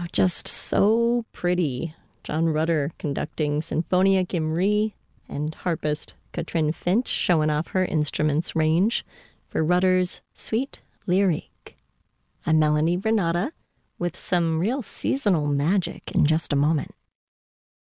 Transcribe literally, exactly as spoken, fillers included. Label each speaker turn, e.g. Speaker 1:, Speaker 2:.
Speaker 1: Oh, just so pretty. John Rutter conducting Sinfonia Gimri, and harpist Katrin Finch showing off her instruments range for Rutter's Sweet Lyrique. I'm Melanie Renata with some real seasonal magic in just a moment.